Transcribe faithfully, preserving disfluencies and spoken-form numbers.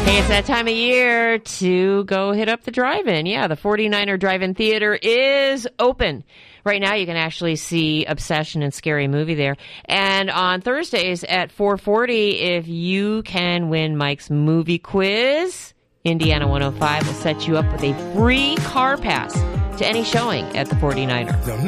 Hey, it's that time of year to go hit up the drive-in. Yeah, the forty-niner Drive-In Theater is open. Right now, you can actually see Obsession and Scary Movie there. And on Thursdays at four forty, if you can win Mike's movie quiz, Indiana one oh five will set you up with a free car pass to any showing at the forty-niner.